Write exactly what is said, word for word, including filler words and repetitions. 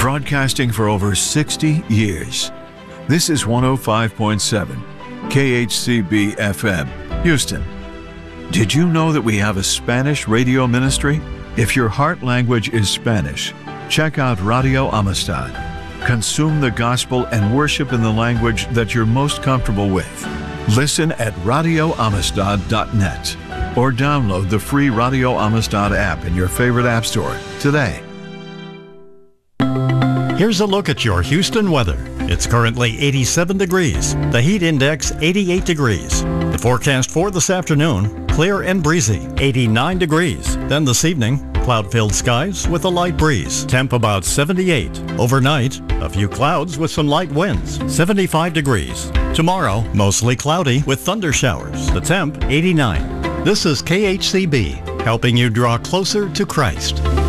broadcasting for over sixty years. This is one oh five point seven K H C B F M, Houston. Did you know that we have a Spanish radio ministry? If your heart language is Spanish, check out Radio Amistad. Consume the gospel and worship in the language that you're most comfortable with. Listen at radio amistad dot net or download the free Radio Amistad app in your favorite app store today. Here's a look at your Houston weather. It's currently eighty-seven degrees. The heat index eighty-eight degrees. The forecast for this afternoon, clear and breezy, eighty-nine degrees. Then this evening, cloud-filled skies with a light breeze. Temp about seventy-eight. Overnight, a few clouds with some light winds, seventy-five degrees. Tomorrow, mostly cloudy with thunder showers. The temp, eighty-nine. This is K H C B, helping you draw closer to Christ.